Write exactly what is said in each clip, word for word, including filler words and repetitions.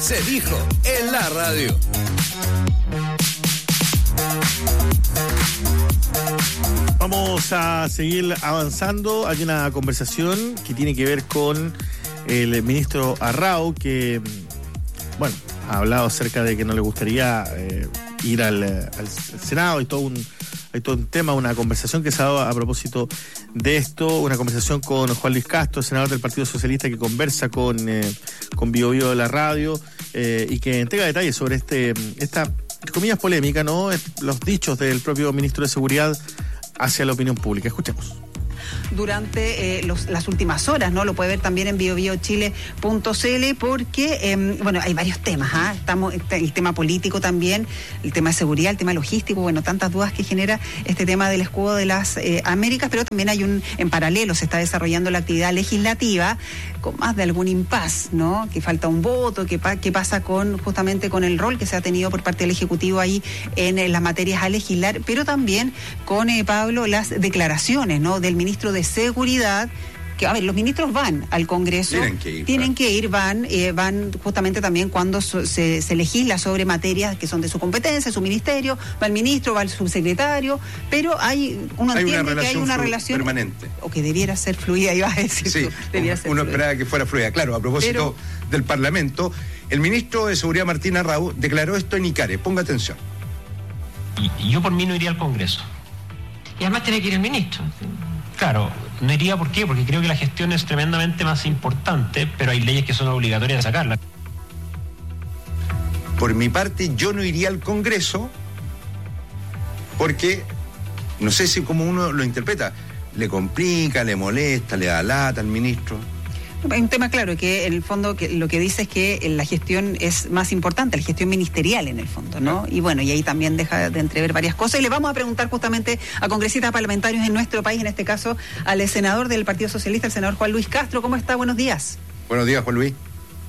Se dijo en la radio. Vamos a seguir avanzando. Hay una conversación que tiene que ver con el ministro Arrau, que, bueno, ha hablado acerca de que no le gustaría eh, ir al, al Senado. Hay todo un, hay todo un tema, una conversación que se ha dado a propósito de esto, una conversación con Juan Luis Castro, senador del Partido Socialista, que conversa con, eh, con Bio Bio de la radio eh, y que entrega detalles sobre este esta, entre comillas, polémica, ¿no? Los dichos del propio ministro de Seguridad hacia la opinión pública. Escuchemos. Durante eh, los, las últimas horas, ¿no? Lo puede ver también en bio bio chile punto c l porque, eh, bueno, hay varios temas, ¿ah? ¿eh? Estamos, el tema político también, el tema de seguridad, el tema logístico, bueno, tantas dudas que genera este tema del escudo de las eh, Américas, pero también hay un, en paralelo se está desarrollando la actividad legislativa con más de algún impas, ¿no? Que falta un voto, que, pa, que pasa con justamente con el rol que se ha tenido por parte del Ejecutivo ahí en, en las materias a legislar, pero también con, eh, Pablo, las declaraciones, ¿no? Del ministro de Seguridad, que, a ver, los ministros van al Congreso, tienen que ir, tienen que ir van, eh, van justamente también cuando so, se, se legisla sobre materias que son de su competencia, su ministerio, va el ministro, va el subsecretario, pero hay, uno hay entiende una que hay una relación permanente. O que debiera ser fluida, iba a decir sí, tú, debiera uno, ser uno fluida. esperaba que fuera fluida. Claro, a propósito pero, del Parlamento, el ministro de Seguridad, Martín Arrau, declaró esto en ICARE. Ponga atención. Y, yo por mí no iría al Congreso. Y además tiene que ir el ministro. Claro, no iría, ¿por qué? Porque creo que la gestión es tremendamente más importante, pero hay leyes que son obligatorias de sacarla. Por mi parte, yo no iría al Congreso porque, no sé si como uno lo interpreta, le complica, le molesta, le da lata al ministro. Hay un tema claro, que en el fondo que lo que dice es que la gestión es más importante, la gestión ministerial en el fondo, ¿no? Y bueno, y ahí también deja de entrever varias cosas. Y le vamos a preguntar justamente a congresistas parlamentarios en nuestro país, en este caso al senador del Partido Socialista, el senador Juan Luis Castro. ¿Cómo está? Buenos días. Buenos días, Juan Luis.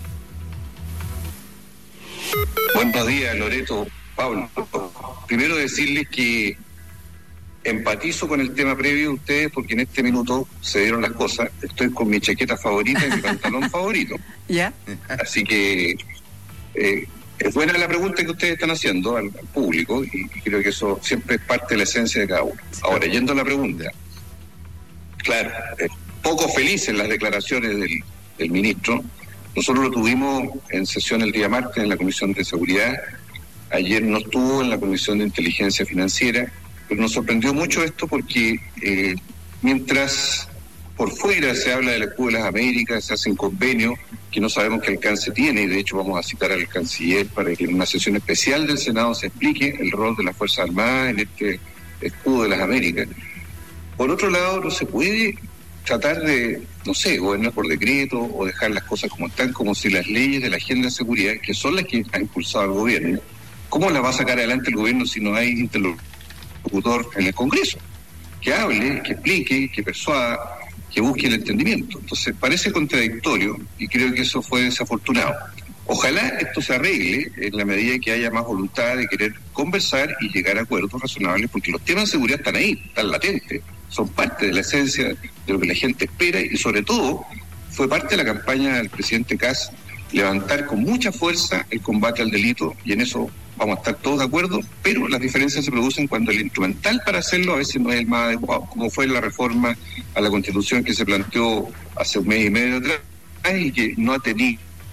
Buenos días, Loreto, Pablo. Primero decirles que empatizo con el tema previo de ustedes porque en este minuto se dieron las cosas. Estoy con mi chaqueta favorita y mi pantalón favorito. ¿Ya? Así que eh, es buena la pregunta que ustedes están haciendo al, al público y, y creo que eso siempre es parte de la esencia de cada uno. Ahora, yendo a la pregunta, claro, eh, poco felices las declaraciones del, del ministro. Nosotros lo tuvimos en sesión el día martes en la Comisión de Seguridad. Ayer no estuvo en la Comisión de Inteligencia Financiera. Pero nos sorprendió mucho esto porque eh, mientras por fuera se habla del escudo de las Américas, se hacen convenios que no sabemos qué alcance tiene, y de hecho vamos a citar al canciller para que en una sesión especial del Senado se explique el rol de las Fuerzas Armadas en este escudo de las Américas. Por otro lado, no se puede tratar de, no sé, gobernar por decreto o dejar las cosas como están, como si las leyes de la agenda de seguridad, que son las que ha impulsado el gobierno, ¿cómo las va a sacar adelante el gobierno si no hay interlocutor en el Congreso? Que hable, que explique, que persuada, que busque el entendimiento. Entonces parece contradictorio y creo que eso fue desafortunado. Ojalá esto se arregle en la medida que haya más voluntad de querer conversar y llegar a acuerdos razonables, porque los temas de seguridad están ahí, están latentes, son parte de la esencia de lo que la gente espera y sobre todo fue parte de la campaña del presidente Kast levantar con mucha fuerza el combate al delito, y en eso vamos a estar todos de acuerdo, pero las diferencias se producen cuando el instrumental para hacerlo a veces no es el más adecuado, como fue la reforma a la Constitución que se planteó hace un mes y medio atrás y que no ha tenido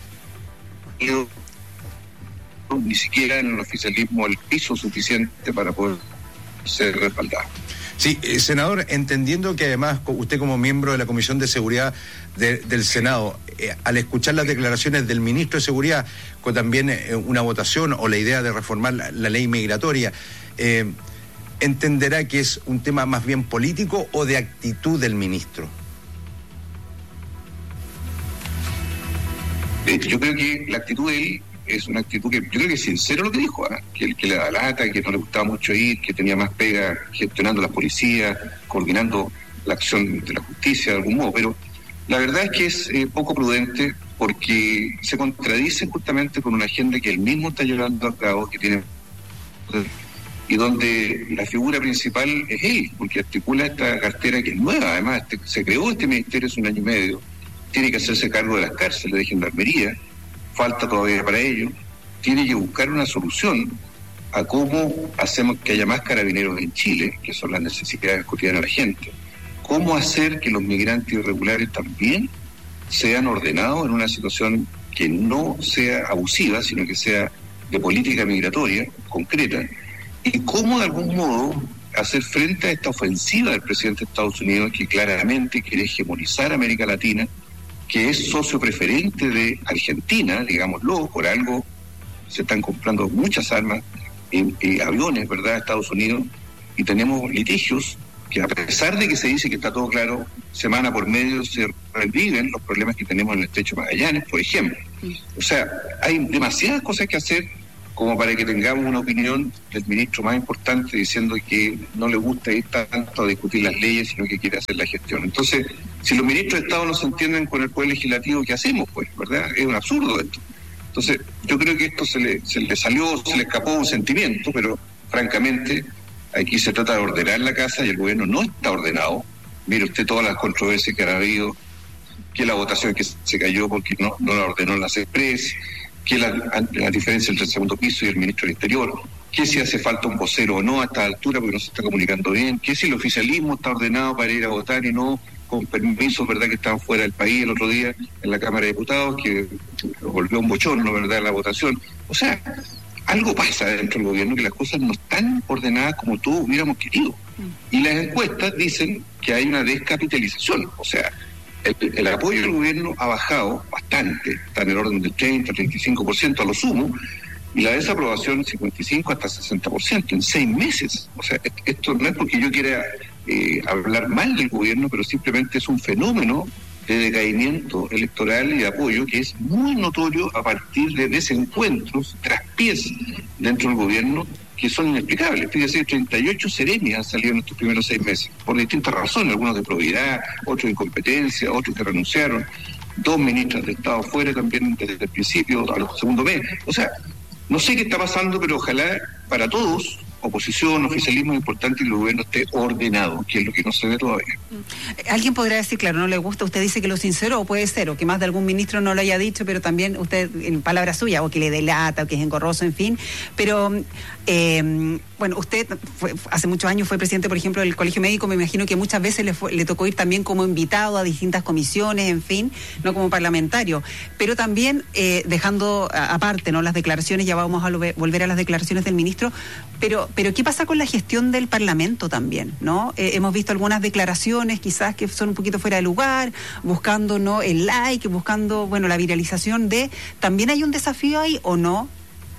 ni siquiera en el oficialismo el piso suficiente para poder ser respaldado. Sí, eh, senador, entendiendo que además usted como miembro de la Comisión de Seguridad de, del Senado, eh, al escuchar las declaraciones del ministro de Seguridad, con también eh, una votación o la idea de reformar la, la ley migratoria, eh, ¿entenderá que es un tema más bien político o de actitud del ministro? Eh, yo creo que la actitud de él es una actitud que yo creo que es sincero lo que dijo, ¿eh? que, que le da lata, que no le gustaba mucho ir, que tenía más pega gestionando las policías, coordinando la acción de la justicia de algún modo, pero la verdad es que es eh, poco prudente porque se contradice justamente con una agenda que él mismo está llevando a cabo, que tiene y donde la figura principal es él, porque articula esta cartera que es nueva, además este, se creó este ministerio hace un año y medio, tiene que hacerse cargo de las cárceles de gendarmería, falta todavía para ello, tiene que buscar una solución a cómo hacemos que haya más carabineros en Chile, que son las necesidades cotidianas de la gente, cómo hacer que los migrantes irregulares también sean ordenados en una situación que no sea abusiva, sino que sea de política migratoria concreta, y cómo de algún modo hacer frente a esta ofensiva del presidente de Estados Unidos, que claramente quiere hegemonizar América Latina, que es socio preferente de Argentina, digámoslo, por algo se están comprando muchas armas y, y aviones, ¿verdad?, a Estados Unidos, y tenemos litigios que, a pesar de que se dice que está todo claro, semana por medio se reviven los problemas que tenemos en el estrecho de Magallanes, por ejemplo. O sea, hay demasiadas cosas que hacer como para que tengamos una opinión del ministro más importante diciendo que no le gusta ir tanto a discutir las leyes, sino que quiere hacer la gestión. Entonces, si los ministros de Estado no se entienden con el Poder Legislativo, ¿qué hacemos, pues? ¿Verdad? Es un absurdo esto. Entonces, yo creo que esto se le, se le salió, se le escapó un sentimiento, pero francamente aquí se trata de ordenar la casa y el gobierno no está ordenado. Mire usted todas las controversias que ha habido, que la votación que se cayó porque no, no la ordenó en las Express, que la, la diferencia entre el segundo piso y el ministro del Interior, que si hace falta un vocero o no a esta altura porque no se está comunicando bien, que si el oficialismo está ordenado para ir a votar y no con permisos, ¿verdad?, que estaban fuera del país el otro día en la Cámara de Diputados, que volvió un bochorno, ¿verdad?, la votación. O sea, algo pasa dentro del gobierno, que las cosas no están ordenadas como todos hubiéramos querido. Y las encuestas dicen que hay una descapitalización, o sea, El, el apoyo del gobierno ha bajado bastante, está en el orden del treinta, treinta y cinco por ciento a lo sumo, y la desaprobación cincuenta y cinco hasta sesenta por ciento en seis meses. O sea, esto no es porque yo quiera eh, hablar mal del gobierno, pero simplemente es un fenómeno de decaimiento electoral y de apoyo que es muy notorio a partir de desencuentros, traspiés dentro del gobierno, que son inexplicables. Fíjese, treinta y ocho serenias han salido en estos primeros seis meses, por distintas razones, algunos de probidad, otros de incompetencia, otros que renunciaron, dos ministras de Estado fuera también desde el principio, al segundo mes. O sea, no sé qué está pasando, pero ojalá para todos, oposición, oficialismo, es importante que el gobierno esté ordenado, que es lo que no se ve todavía. Alguien podrá decir, claro, no le gusta, usted dice que lo sincero, o puede ser, o que más de algún ministro no lo haya dicho, pero también usted, en palabras suyas, o que le delata, o que es engorroso, en fin, pero, eh, bueno, usted fue, hace muchos años fue presidente, por ejemplo, del Colegio Médico, me imagino que muchas veces le, fue, le tocó ir también como invitado a distintas comisiones, en fin, no como parlamentario, pero también, eh, dejando a, aparte, ¿no?, las declaraciones, ya vamos a lo, volver a las declaraciones del ministro, pero Pero ¿qué pasa con la gestión del Parlamento también, no? Eh, hemos visto algunas declaraciones quizás que son un poquito fuera de lugar, buscando, ¿no?, el like, buscando, bueno, la viralización de... ¿También hay un desafío ahí o no?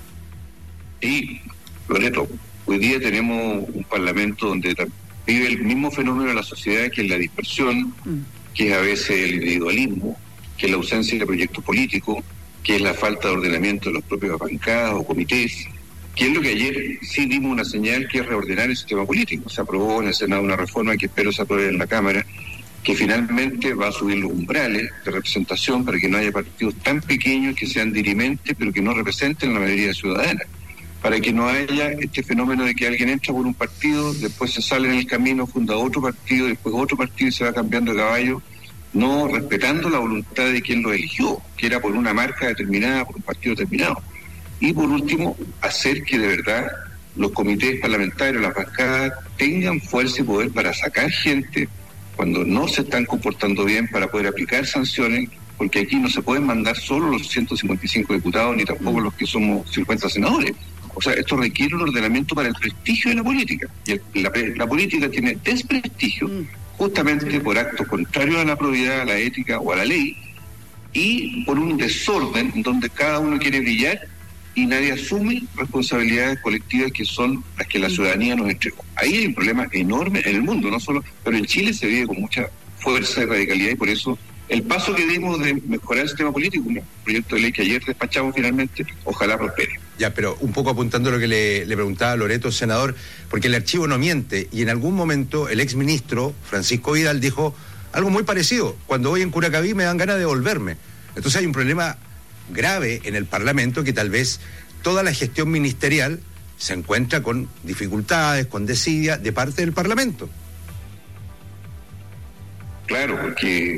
Sí, Loreto, hoy día tenemos un Parlamento donde vive el mismo fenómeno de la sociedad, que es la dispersión, mm. que es a veces el individualismo, que es la ausencia de proyectos políticos, que es la falta de ordenamiento de los propios bancadas o comités, que es lo que ayer sí dimos una señal, que es reordenar el sistema político. Se aprobó en el Senado una reforma que espero se apruebe en la Cámara, que finalmente va a subir los umbrales de representación para que no haya partidos tan pequeños que sean dirimentes, pero que no representen la mayoría ciudadana. Para que no haya este fenómeno de que alguien entra por un partido, después se sale en el camino, funda otro partido, después otro partido y se va cambiando de caballo, no respetando la voluntad de quien lo eligió, que era por una marca determinada, por un partido determinado. Y por último, hacer que de verdad los comités parlamentarios, las bancadas, tengan fuerza y poder para sacar gente cuando no se están comportando bien, para poder aplicar sanciones, porque aquí no se pueden mandar solo los ciento cincuenta y cinco diputados, ni tampoco los que somos cincuenta senadores. O sea, esto requiere un ordenamiento para el prestigio de la política. Y el, la, la política tiene desprestigio justamente por actos contrarios a la probidad, a la ética o a la ley, y por un desorden donde cada uno quiere brillar y nadie asume responsabilidades colectivas que son las que la ciudadanía nos entregó. Ahí hay un problema enorme en el mundo, no solo, pero en Chile se vive con mucha fuerza y radicalidad, y por eso el paso que dimos de mejorar el sistema político, un proyecto de ley que ayer despachamos finalmente, ojalá prospere. Ya, pero un poco apuntando a lo que le, le preguntaba a Loreto, senador, porque el archivo no miente, y en algún momento el exministro Francisco Vidal dijo algo muy parecido: cuando voy en Curacaví me dan ganas de volverme. Entonces hay un problema grave en el Parlamento, que tal vez toda la gestión ministerial se encuentra con dificultades, con desidia de parte del Parlamento. Claro, porque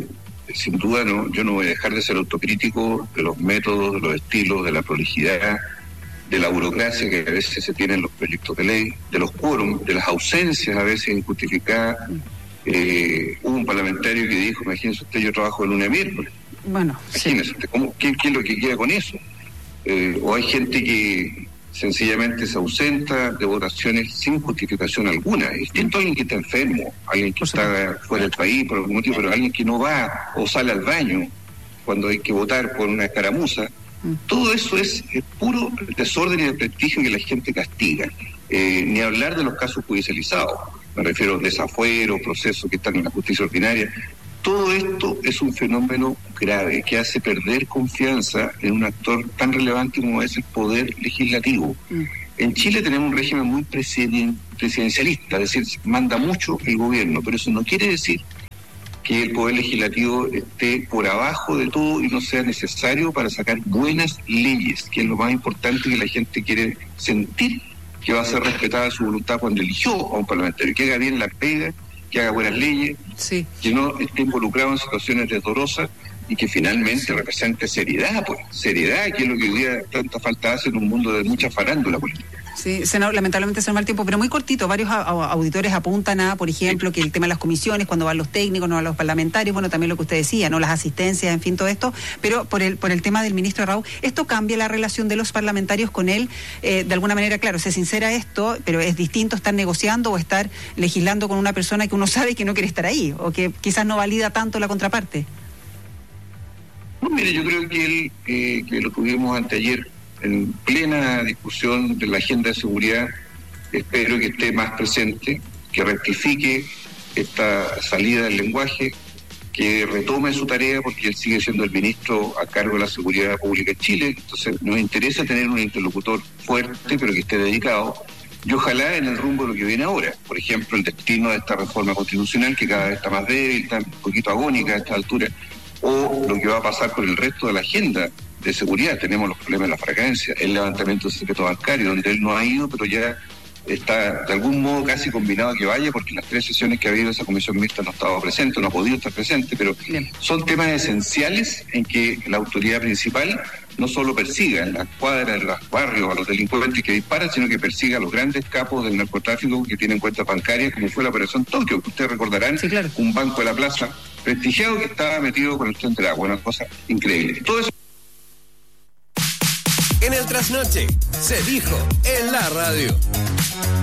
sin duda no, yo no voy a dejar de ser autocrítico de los métodos, de los estilos, de la prolijidad, de la burocracia que a veces se tiene en los proyectos de ley, de los quórum, de las ausencias a veces injustificadas. Eh, hubo un parlamentario que dijo, imagínese usted, yo trabajo de lunes a miércoles. Bueno, imagínese sí. usted, ¿cómo, qué, ¿qué es lo que queda con eso? Eh, o hay gente que sencillamente se ausenta de votaciones sin justificación alguna. Es distinto a alguien que está enfermo, alguien que está fuera del país por algún motivo, pero alguien que no va o sale al baño cuando hay que votar por una escaramuza. Mm. Todo eso es, es puro desorden y desprestigio que la gente castiga. Eh, ni hablar de los casos judicializados. Me refiero a desafueros, procesos que están en la justicia ordinaria. Todo esto es un fenómeno grave que hace perder confianza en un actor tan relevante como es el poder legislativo. Mm. En Chile tenemos un régimen muy presiden- presidencialista, es decir, manda mucho el gobierno, pero eso no quiere decir que el poder legislativo esté por abajo de todo y no sea necesario para sacar buenas leyes, que es lo más importante que la gente quiere sentir que va a ser respetada su voluntad cuando eligió a un parlamentario, que haga bien la pega, que haga buenas leyes, sí, que no esté involucrado en situaciones desdorosas y que finalmente sí. represente seriedad, pues, seriedad, que es lo que hoy día tanta falta hace en un mundo de mucha farándula política. Sí, senador, lamentablemente se nos va el tiempo, pero muy cortito. Varios a, a, auditores apuntan a, por ejemplo, que el tema de las comisiones, cuando van los técnicos, no van los parlamentarios, bueno, también lo que usted decía, no las asistencias, en fin, todo esto, pero por el por el tema del ministro Arrau, ¿esto cambia la relación de los parlamentarios con él? Eh, de alguna manera, claro, se sincera esto, pero es distinto estar negociando o estar legislando con una persona que uno sabe que no quiere estar ahí, o que quizás no valida tanto la contraparte. No, mire, yo creo que él, eh, que lo tuvimos anteayer, en plena discusión de la agenda de seguridad, espero que esté más presente, que rectifique esta salida del lenguaje, que retome su tarea, porque él sigue siendo el ministro a cargo de la seguridad pública en Chile. Entonces nos interesa tener un interlocutor fuerte, pero que esté dedicado, y ojalá en el rumbo de lo que viene ahora. Por ejemplo, el destino de esta reforma constitucional, que cada vez está más débil, está un poquito agónica a esta altura, o lo que va a pasar con el resto de la agenda de seguridad. Tenemos los problemas de la fragancia, el levantamiento del secreto bancario, donde él no ha ido, pero ya está de algún modo casi combinado a que vaya, porque en las tres sesiones que ha habido esa comisión mixta no ha estado presente, no ha podido estar presente, pero bien, son temas esenciales en que la autoridad principal no solo persiga en las cuadras, en los barrios, a los delincuentes que disparan, sino que persiga a los grandes capos del narcotráfico que tienen cuentas bancarias, como fue la operación Tokio, que ustedes recordarán, sí, claro, un banco de la plaza prestigiado que estaba metido con el tren del agua, una cosa increíble. Todo eso. En el trasnoche se dijo en la radio.